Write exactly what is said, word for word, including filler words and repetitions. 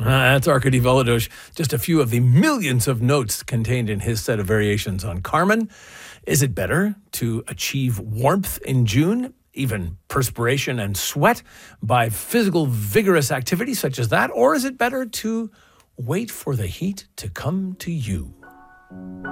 Uh, that's Arkady Volodosh. Just a few of the millions of notes contained in his set of variations on Carmen. Is it better to achieve warmth in June, even perspiration and sweat, by physical vigorous activity such as that? Or is it better to wait for the heat to come to you?